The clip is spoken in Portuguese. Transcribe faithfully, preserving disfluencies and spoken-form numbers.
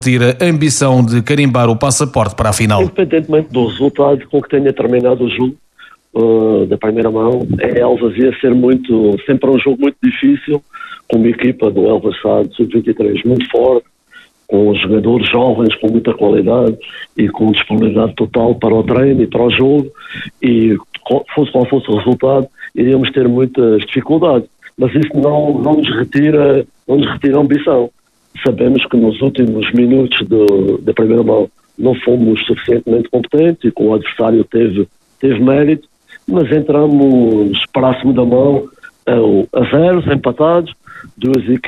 ter a ambição de carimbar o passaporte para a final. Independentemente do resultado com que tenha terminado o jogo uh, da primeira mão, é Elvas ia ser muito, sempre um jogo muito difícil, com uma equipa do Elvas sub vinte e três muito forte, com jogadores jovens com muita qualidade e com disponibilidade total para o treino e para o jogo, e fosse qual fosse o resultado, iríamos ter muitas dificuldades. Mas isso não, não, nos retira, não nos retira a ambição. Sabemos que nos últimos minutos do, da primeira mão não fomos suficientemente competentes e que o adversário teve, teve mérito, mas entramos para a segunda mão a, a zeros, empatados, duas equipes